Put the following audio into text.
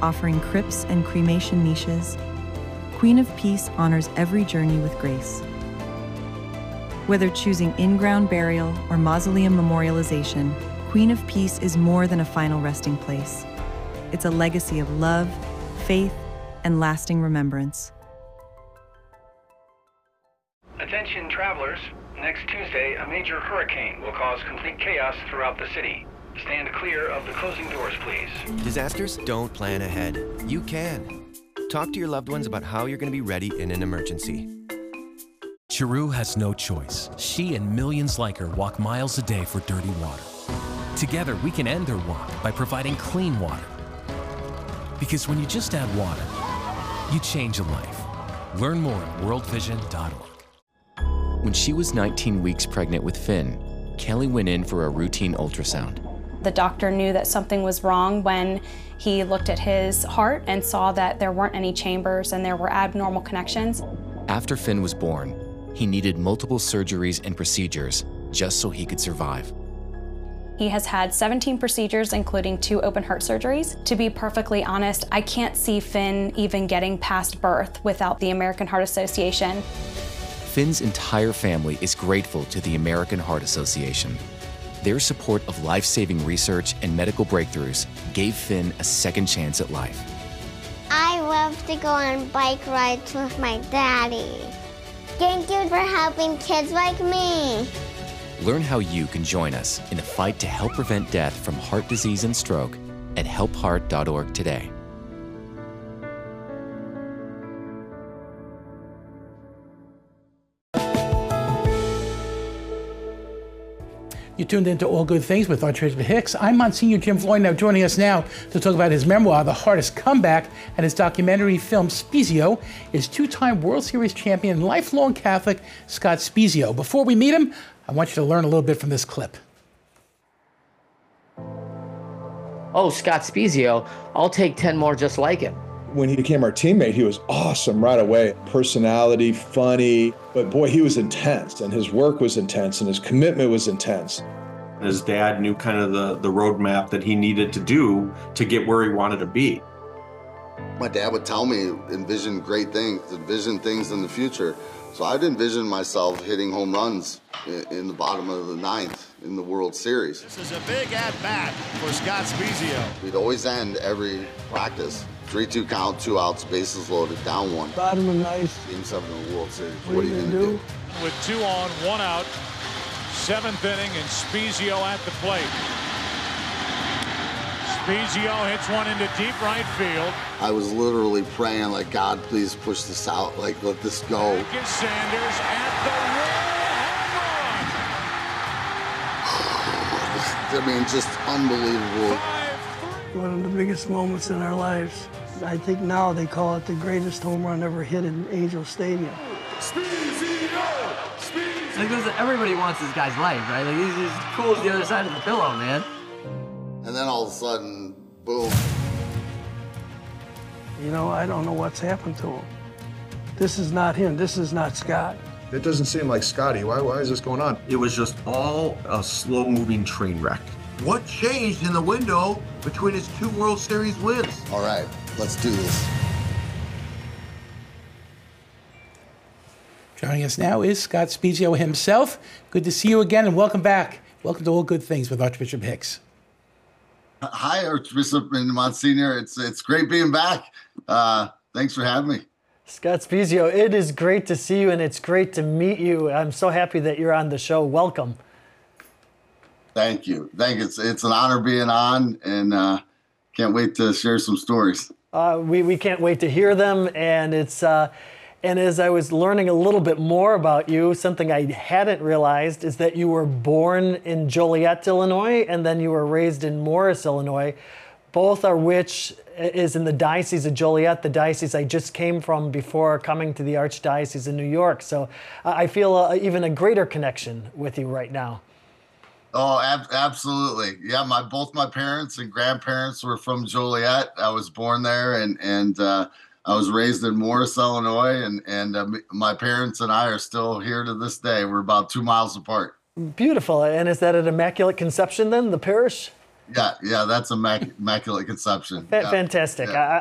offering crypts and cremation niches, Queen of Peace honors every journey with grace. Whether choosing in-ground burial or mausoleum memorialization, Queen of Peace is more than a final resting place. It's a legacy of love, faith, and lasting remembrance. Attention travelers, next Tuesday, a major hurricane will cause complete chaos throughout the city. Stand clear of the closing doors, please. Disasters don't plan ahead. You can. Talk to your loved ones about how you're going to be ready in an emergency. Chiru has no choice. She and millions like her walk miles a day for dirty water. Together, we can end their walk by providing clean water. Because when you just add water, you change a life. Learn more at worldvision.org. When she was 19 weeks pregnant with Finn, Kelly went in for a routine ultrasound. The doctor knew that something was wrong when he looked at his heart and saw that there weren't any chambers and there were abnormal connections. After Finn was born, he needed multiple surgeries and procedures just so he could survive. He has had 17 procedures, including 2 open heart surgeries. To be perfectly honest, I can't see Finn even getting past birth without the American Heart Association. Finn's entire family is grateful to the American Heart Association. Their support of life-saving research and medical breakthroughs gave Finn a second chance at life. I love to go on bike rides with my daddy. Thank you for helping kids like me. Learn how you can join us in the fight to help prevent death from heart disease and stroke at helpheart.org today. You tuned into All Good Things with Archbishop Hicks. I'm Monsignor Jim Floyd. Now joining us now to talk about his memoir, The Hardest Comeback, and his documentary film, Spiezio, is two-time World Series champion and lifelong Catholic Scott Spiezio. Before we meet him, I want you to learn a little bit from this clip. Oh, Scott Spiezio, I'll take 10 more just like him. When he became our teammate, he was awesome right away. Personality, funny, but boy, he was intense, and his work was intense, and his commitment was intense. His dad knew kind of the roadmap that he needed to do to get where he wanted to be. My dad would tell me, envision great things, envision things in the future. So I'd envision myself hitting home runs in the bottom of the 9th in the World Series. This is a big at-bat for Scott Spiezio. We'd always end every practice. 3-2 count, 2 outs, bases loaded, down 1. Bottom of 9th. Game 7 of the World Series. What are you going to do? With 2 on, 1 out, 7th inning, and Spiezio at the plate. Spiezio hits one into deep right field. I was literally praying, like, God, please push this out. Like, let this go. Marcus Sanders at the wall home run. I mean, just unbelievable. One of the biggest moments in our lives. I think now they call it the greatest home run ever hit in Angel Stadium. Like, everybody wants this guy's life, right? Like, he's as cool as the other side of the pillow, man. And then all of a sudden, boom. You know, I don't know what's happened to him. This is not him. This is not Scott. It doesn't seem like Scotty. Why is this going on? It was just all a slow-moving train wreck. What changed in the window between his 2 World Series wins? All right, let's do this. Joining us now is Scott Spiezio himself. Good to see you again, and welcome back. Welcome to All Good Things with Archbishop Hicks. Hi, Archbishop and Monsignor. It's great being back. Thanks for having me. Scott Spiezio, it is great to see you, and it's great to meet you. I'm so happy that you're on the show. Welcome. Thank you. It's an honor being on, and can't wait to share some stories. We can't wait to hear them, and it's and as I was learning a little bit more about you, something I hadn't realized is that you were born in Joliet, Illinois, and then you were raised in Morris, Illinois, both are which is in the Diocese of Joliet, the diocese I just came from before coming to the Archdiocese of New York. So I feel even a greater connection with you right now. Oh, absolutely. Yeah, both my parents and grandparents were from Joliet. I was born there, and I was raised in Morris, Illinois, and my parents and I are still here to this day. We're about 2 miles apart. Beautiful. And is that an Immaculate Conception then, the parish? Yeah, that's immaculate conception. Fantastic. Yeah.